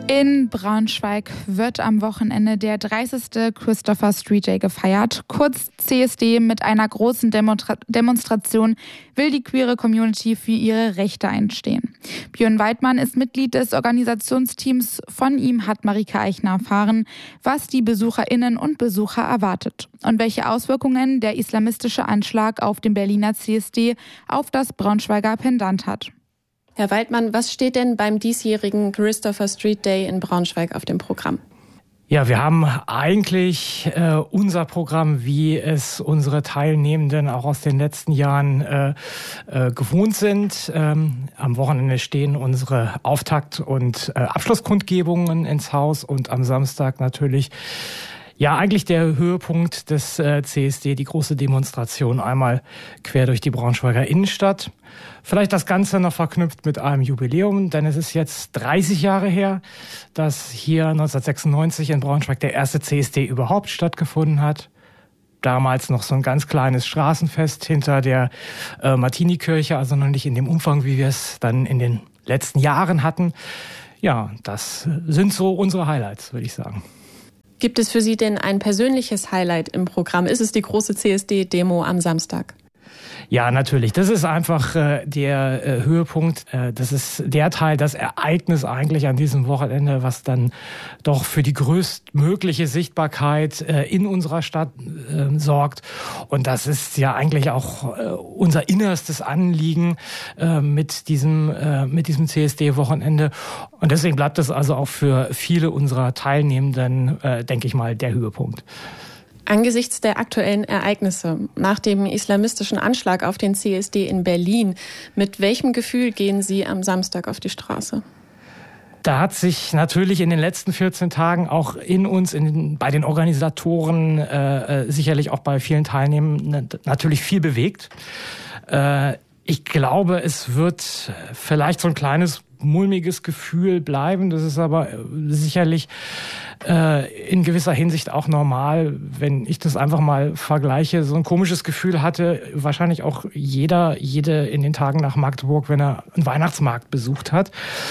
In Braunschweig wird am Wochenende der 30. Christopher Street Day gefeiert. Kurz CSD. Mit einer großen Demonstration will die queere Community für ihre Rechte einstehen. Björn Weidmann ist Mitglied des Organisationsteams. Von ihm hat Marike Eichner erfahren, was die BesucherInnen und Besucher erwartet und welche Auswirkungen der islamistische Anschlag auf dem Berliner CSD auf das Braunschweiger Pendant hat. Herr Weidmann, was steht denn beim diesjährigen Christopher Street Day in Braunschweig auf dem Programm? Ja, wir haben eigentlich unser Programm, wie es unsere Teilnehmenden auch aus den letzten Jahren gewohnt sind. Am Wochenende stehen unsere Auftakt- und Abschlusskundgebungen ins Haus und am Samstag natürlich eigentlich der Höhepunkt des CSD, die große Demonstration einmal quer durch die Braunschweiger Innenstadt. Vielleicht das Ganze noch verknüpft mit einem Jubiläum, denn es ist jetzt 30 Jahre her, dass hier 1996 in Braunschweig der erste CSD überhaupt stattgefunden hat. Damals noch so ein ganz kleines Straßenfest hinter der Martinikirche, also noch nicht in dem Umfang, wie wir es dann in den letzten Jahren hatten. Ja, das sind so unsere Highlights, würde ich sagen. Gibt es für Sie denn ein persönliches Highlight im Programm? Ist es die große CSD-Demo am Samstag? Ja, natürlich. Das ist einfach der Höhepunkt. Das ist der Teil, das Ereignis eigentlich an diesem Wochenende, was dann doch für die größtmögliche Sichtbarkeit in unserer Stadt sorgt. Und das ist ja eigentlich auch unser innerstes Anliegen mit diesem CSD-Wochenende. Und deswegen bleibt es also auch für viele unserer Teilnehmenden, denke ich mal, der Höhepunkt. Angesichts der aktuellen Ereignisse nach dem islamistischen Anschlag auf den CSD in Berlin, mit welchem Gefühl gehen Sie am Samstag auf die Straße? Da hat sich natürlich in den letzten 14 Tagen auch in uns, bei den Organisatoren, sicherlich auch bei vielen Teilnehmern natürlich viel bewegt. Ich glaube, es wird vielleicht so ein kleines mulmiges Gefühl bleiben. Das ist aber sicherlich in gewisser Hinsicht auch normal, wenn ich das einfach mal vergleiche. So ein komisches Gefühl hatte wahrscheinlich auch jede in den Tagen nach Magdeburg, wenn er einen Weihnachtsmarkt besucht hat.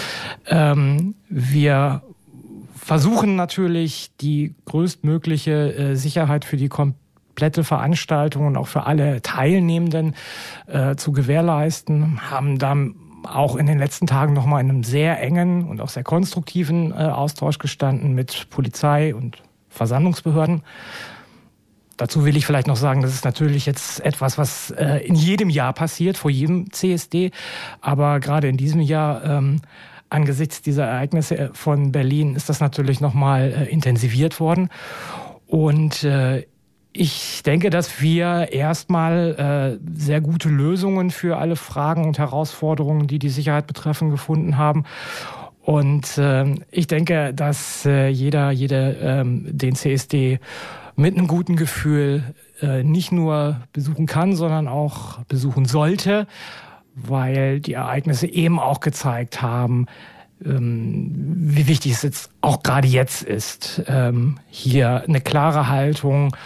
Wir versuchen natürlich die größtmögliche Sicherheit für die komplette Veranstaltung und auch für alle Teilnehmenden zu gewährleisten, haben dann auch in den letzten Tagen nochmal in einem sehr engen und auch sehr konstruktiven Austausch gestanden mit Polizei und Versammlungsbehörden. Dazu will ich vielleicht noch sagen, das ist natürlich jetzt etwas, was in jedem Jahr passiert, vor jedem CSD. Aber gerade in diesem Jahr, angesichts dieser Ereignisse von Berlin, ist das natürlich nochmal intensiviert worden. Und ich denke, dass wir erstmal sehr gute Lösungen für alle Fragen und Herausforderungen, die die Sicherheit betreffen, gefunden haben. Und ich denke, dass jede den CSD mit einem guten Gefühl nicht nur besuchen kann, sondern auch besuchen sollte, weil die Ereignisse eben auch gezeigt haben, wie wichtig es jetzt auch gerade jetzt ist, hier eine klare Haltung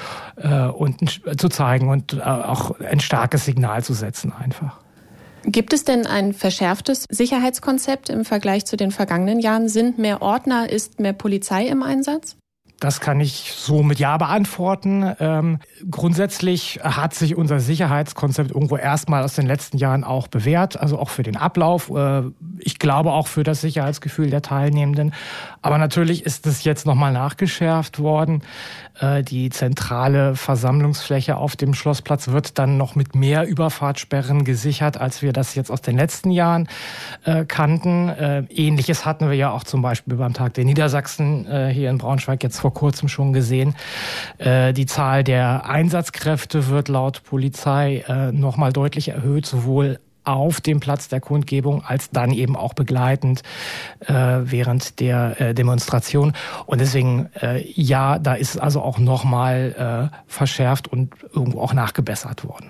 zu zeigen und auch ein starkes Signal zu setzen einfach. Gibt es denn ein verschärftes Sicherheitskonzept im Vergleich zu den vergangenen Jahren? Sind mehr Ordner, ist mehr Polizei im Einsatz? Das kann ich so mit Ja beantworten. Grundsätzlich hat sich unser Sicherheitskonzept irgendwo erstmal aus den letzten Jahren auch bewährt, also auch für den Ablauf. Ich glaube auch für das Sicherheitsgefühl der Teilnehmenden. Aber natürlich ist es jetzt nochmal nachgeschärft worden. Die zentrale Versammlungsfläche auf dem Schlossplatz wird dann noch mit mehr Überfahrtssperren gesichert, als wir das jetzt aus den letzten Jahren kannten. Ähnliches hatten wir ja auch zum Beispiel beim Tag der Niedersachsen hier in Braunschweig jetzt vor kurzem schon gesehen. Die Zahl der Einsatzkräfte wird laut Polizei nochmal deutlich erhöht, sowohl auf dem Platz der Kundgebung als dann eben auch begleitend während der Demonstration. Und deswegen, da ist also auch nochmal verschärft und irgendwo auch nachgebessert worden.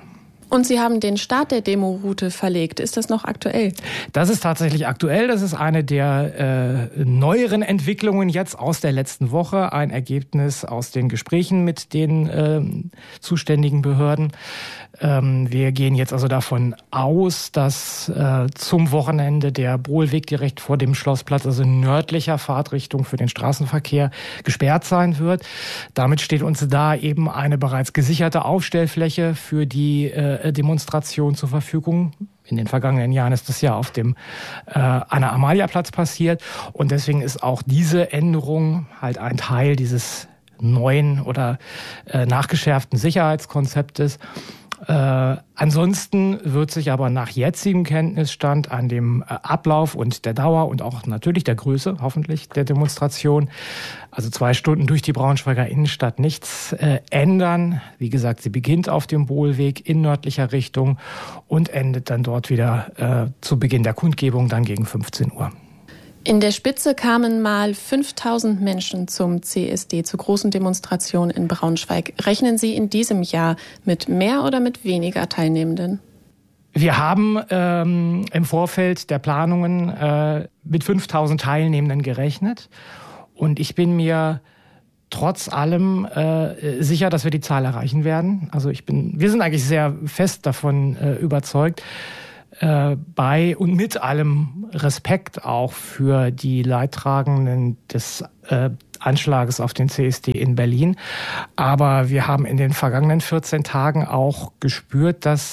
Und Sie haben den Start der Demoroute verlegt. Ist das noch aktuell? Das ist tatsächlich aktuell. Das ist eine der neueren Entwicklungen jetzt aus der letzten Woche. Ein Ergebnis aus den Gesprächen mit den zuständigen Behörden. Wir gehen jetzt also davon aus, dass zum Wochenende der Bohlweg direkt vor dem Schlossplatz, also in nördlicher Fahrtrichtung für den Straßenverkehr, gesperrt sein wird. Damit steht uns da eben eine bereits gesicherte Aufstellfläche für die Demonstration zur Verfügung. In den vergangenen Jahren ist das ja auf dem Anna-Amalia-Platz passiert. Und deswegen ist auch diese Änderung halt ein Teil dieses neuen oder nachgeschärften Sicherheitskonzeptes. Ansonsten wird sich aber nach jetzigem Kenntnisstand an dem Ablauf und der Dauer und auch natürlich der Größe, hoffentlich, der Demonstration, also 2 Stunden durch die Braunschweiger Innenstadt, nichts ändern. Wie gesagt, sie beginnt auf dem Bohlweg in nördlicher Richtung und endet dann dort wieder zu Beginn der Kundgebung, dann gegen 15 Uhr. In der Spitze kamen mal 5.000 Menschen zum CSD, zur großen Demonstration in Braunschweig. Rechnen Sie in diesem Jahr mit mehr oder mit weniger Teilnehmenden? Wir haben im Vorfeld der Planungen mit 5.000 Teilnehmenden gerechnet. Und ich bin mir trotz allem sicher, dass wir die Zahl erreichen werden. Also wir sind eigentlich sehr fest davon überzeugt, bei und mit allem Respekt auch für die Leidtragenden des Anschlages auf den CSD in Berlin. Aber wir haben in den vergangenen 14 Tagen auch gespürt, dass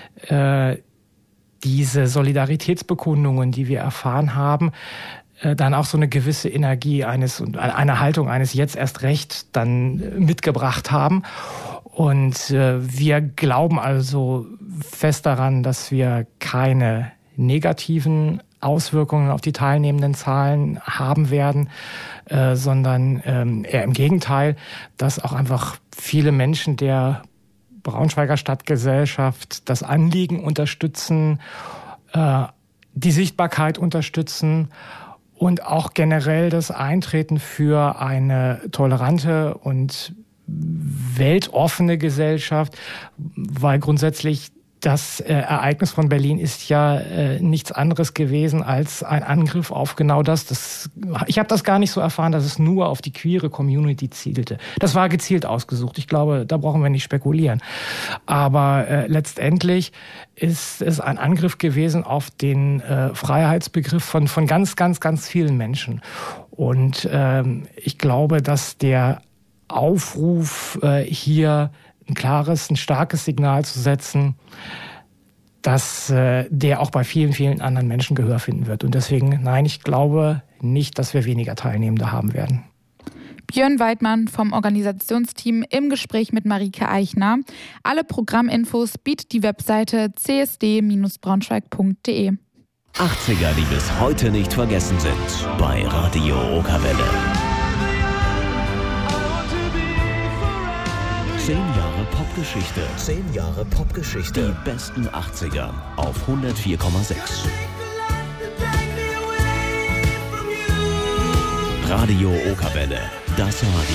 diese Solidaritätsbekundungen, die wir erfahren haben, dann auch so eine gewisse Energie und eine Haltung eines jetzt erst recht dann mitgebracht haben. Und wir glauben also fest daran, dass wir keine negativen Auswirkungen auf die teilnehmenden Zahlen haben werden, sondern eher im Gegenteil, dass auch einfach viele Menschen der Braunschweiger Stadtgesellschaft das Anliegen unterstützen, die Sichtbarkeit unterstützen und auch generell das Eintreten für eine tolerante und weltoffene Gesellschaft, weil grundsätzlich das Ereignis von Berlin ist ja nichts anderes gewesen als ein Angriff auf genau das. Ich habe das gar nicht so erfahren, dass es nur auf die queere Community zielte. Das war gezielt ausgesucht. Ich glaube, da brauchen wir nicht spekulieren. Aber letztendlich ist es ein Angriff gewesen auf den Freiheitsbegriff von ganz, ganz, ganz vielen Menschen. Und ich glaube, dass der Aufruf, hier ein starkes Signal zu setzen, dass der auch bei vielen, vielen anderen Menschen Gehör finden wird. Und deswegen, nein, ich glaube nicht, dass wir weniger Teilnehmende haben werden. Björn Weidmann vom Organisationsteam im Gespräch mit Marike Eichner. Alle Programminfos bietet die Webseite csd-braunschweig.de. 80er, die bis heute nicht vergessen sind, bei Radio Okerwelle. 10 Jahre Popgeschichte. 10 Jahre Popgeschichte. Die besten 80er auf 104,6. Radio Okerwelle. Das Radio.